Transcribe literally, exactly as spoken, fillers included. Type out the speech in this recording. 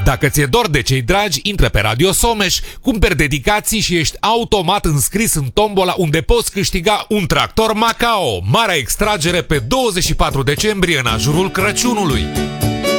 Dacă ți-e dor de cei dragi, intră pe Radio Someș, cumperi dedicații și ești automat înscris în tombola unde poți câștiga un tractor Macao. Marea extragere pe douăzeci și patru decembrie în ajurul Crăciunului.